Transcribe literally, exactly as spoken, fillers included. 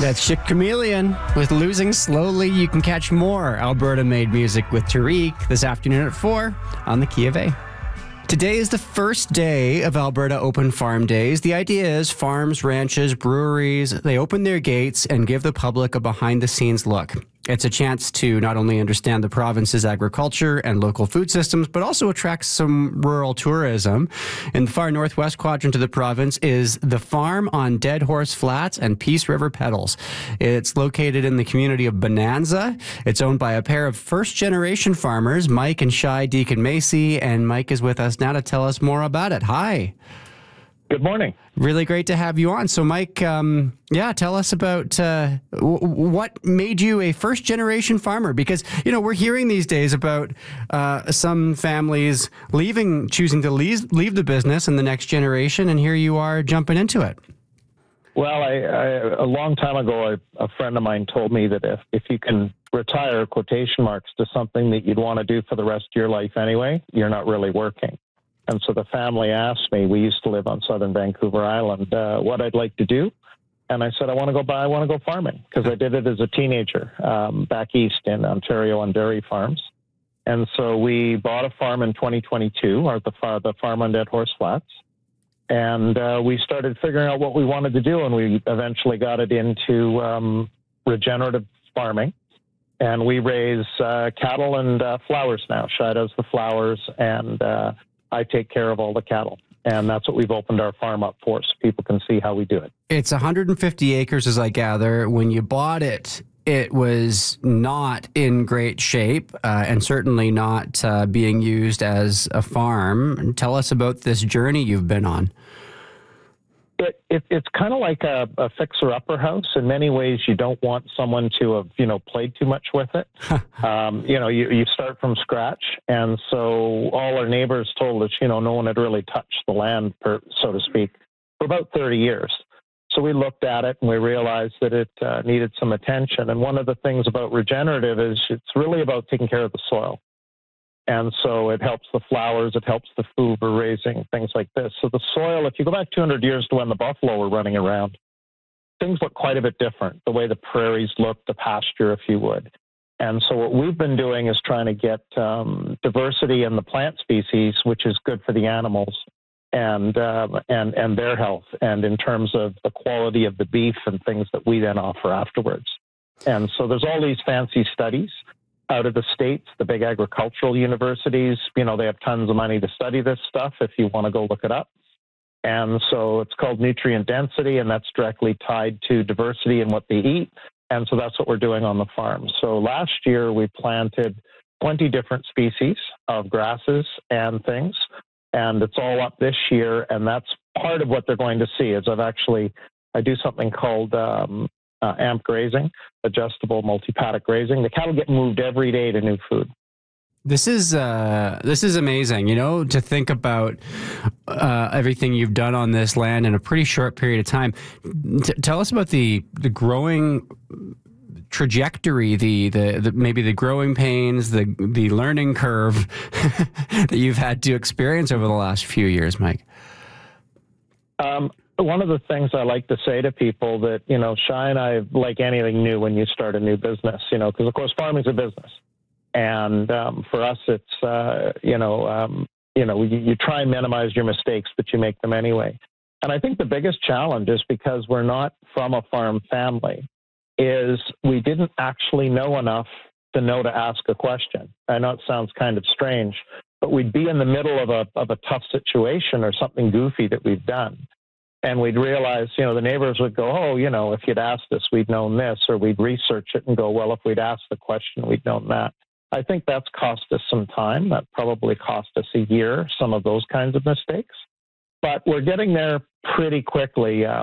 That's Chick Chameleon with Losing Slowly. You can catch more Alberta-made music with Tariq this afternoon at four on the Key of A. Today is the first day of Alberta Open Farm Days. The idea is farms, ranches, breweries, they open their gates and give the public a behind-the-scenes look. It's a chance to not only understand the province's agriculture and local food systems, but also attract some rural tourism. In the far northwest quadrant of the province is the farm on Dead Horse Flats and Peace River Pedals. It's located in the community of Bonanza. It's owned by a pair of first-generation farmers, Mike and Shai Deacon Macy, and Mike is with us now to tell us more about it. Hi. Good morning. Really great to have you on. So, Mike, um, yeah, tell us about uh, w- what made you a first-generation farmer? Because, you know, we're hearing these days about uh, some families leaving, choosing to leave, leave the business in the next generation, and here you are jumping into it. Well, I, I, a long time ago, a, a friend of mine told me that if, if you can retire, quotation marks, to something that you'd want to do for the rest of your life anyway, you're not really working. And so the family asked me, we used to live on southern Vancouver Island, uh, what I'd like to do. And I said, I want to go buy, I want to go farming, because I did it as a teenager um, back east in Ontario on dairy farms. And so we bought a farm in twenty twenty-two, or the, far, the farm on Dead Horse Flats. And uh, we started figuring out what we wanted to do, and we eventually got it into um, regenerative farming. And we raise uh, cattle and uh, flowers now. Shai does the flowers, and uh, I take care of all the cattle. And that's what we've opened our farm up for, so people can see how we do it. It's one hundred fifty acres, as I gather. When you bought it, it was not in great shape uh, and certainly not uh, being used as a farm. Tell us about this journey you've been on. It, it, it's kind of like a, a fixer-upper house. In many ways, you don't want someone to have, you know, played too much with it. um, you know, you, you start from scratch. And so all our neighbors told us, you know, no one had really touched the land, per, so to speak, for about thirty years. So we looked at it and we realized that it uh, needed some attention. And one of the things about regenerative is it's really about taking care of the soil. And so it helps the flowers, it helps the food we're raising, things like this. So the soil, if you go back two hundred years to when the buffalo were running around, things look quite a bit different, the way the prairies look, the pasture, if you would. And so what we've been doing is trying to get um, diversity in the plant species, which is good for the animals and, um, and, and their health, and in terms of the quality of the beef and things that we then offer afterwards. And so there's all these fancy studies out of the States, the big agricultural universities, you know, they have tons of money to study this stuff if you want to go look it up. And so it's called nutrient density, and that's directly tied to diversity in what they eat. And so that's what we're doing on the farm. So last year we planted twenty different species of grasses and things, and it's all up this year. And that's part of what they're going to see is I've actually, I do something called um, Uh, amp grazing, adjustable multi-paddock grazing. The cattle get moved every day to new food. This is uh, this is amazing, you know, to think about uh, everything you've done on this land in a pretty short period of time. T- tell us about the the growing trajectory, the, the the maybe the growing pains, the the learning curve that you've had to experience over the last few years, Mike. Um, One of the things I like to say to people that, you know, Shai and I, like anything new when you start a new business, you know, because of course farming's a business. And um, for us, it's, uh, you know, um, you know, you, you try and minimize your mistakes, but you make them anyway. And I think the biggest challenge is because we're not from a farm family, is we didn't actually know enough to know to ask a question. I know it sounds kind of strange, but we'd be in the middle of a, of a tough situation or something goofy that we've done. And we'd realize, you know, the neighbors would go, oh, you know, if you'd asked us, we'd known this, or we'd research it and go, well, if we'd asked the question, we'd known that. I think that's cost us some time. That probably cost us a year, some of those kinds of mistakes. But we're getting there pretty quickly. Uh,